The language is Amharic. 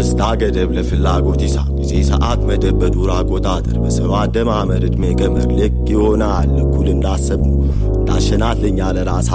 ደስታ ገደብ ለፍላጎት ይሳብ ጊዜ ሰዓት መደብ በዱር አቆጣጠር በሰው አደማመር እድሜ ገመር ልክ ይሆናል እኩል እንዳሰብነው እንዳሸናትልኛ ለራስ